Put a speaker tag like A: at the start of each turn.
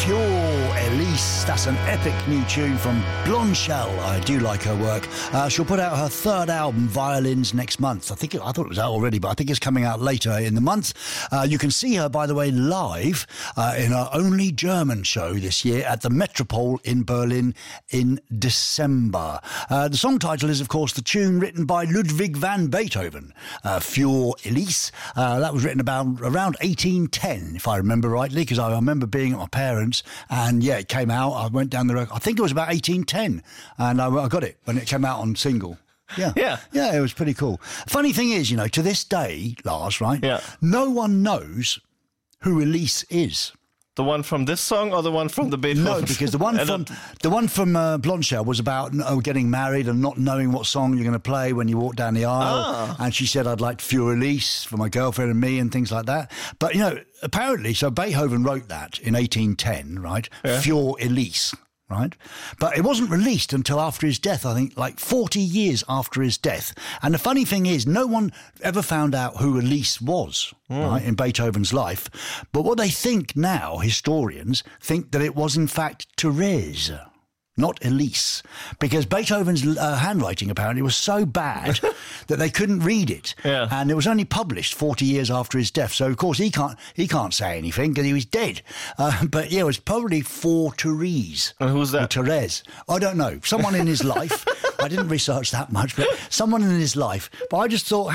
A: Pure Elise. That's an epic new tune from Blondshell. I do like her work. She'll put out her third album, Violins, next month. I thought it was out already, but I think it's coming out later in the month. You can see her, by the way, live in her only German show this year at the Metropole in Berlin in December. The song title is, of course, the tune written by Ludwig van Beethoven, Für Elise. That was written around 1810, if I remember rightly, because I remember being at my parents' and yeah, it came out. I went down the road. I think it was about 1810, and I got it when it came out on single. Yeah, it was pretty cool. Funny thing is, to this day, Lars, right? Yeah. No one knows who Elise is.
B: The one from this song or the one from the Beethoven?
A: No, because the one from Blondshell was about getting married and not knowing what song you're going to play when you walk down the aisle. And she said, I'd like Für Elise for my girlfriend and me and things like that. But, apparently, so Beethoven wrote that in 1810, right? Yeah. Für Elise. Right? But it wasn't released until after his death, I think, like 40 years after his death. And the funny thing is, no one ever found out who Elise was, right, in Beethoven's life. But what they think now, historians, think that it was, in fact, Therese, not Elise, because Beethoven's handwriting apparently was so bad that they couldn't read it, and it was only published 40 years after his death. So of course he can't say anything because he was dead. But yeah, it was probably for Therese.
B: And who's that?
A: Or Therese. I don't know. Someone in his life. I didn't research that much, but someone in his life. But I just thought,